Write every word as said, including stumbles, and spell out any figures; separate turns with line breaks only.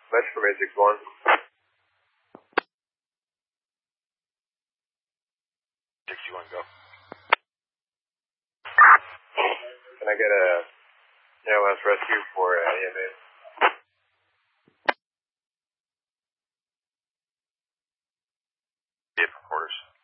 Mesh from eight six one.
sixty-one, go.
Can I get a A L S rescue for uh, E M A?
Yeah, for quarters.